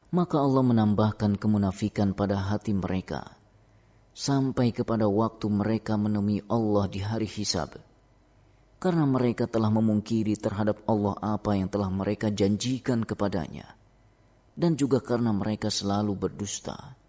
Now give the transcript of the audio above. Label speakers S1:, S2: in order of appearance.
S1: maka Allah menambahkan kemunafikan pada hati mereka sampai kepada waktu mereka menemui Allah di hari hisab, karena mereka telah memungkiri terhadap Allah apa yang telah mereka janjikan kepadanya, dan juga karena mereka selalu berdusta.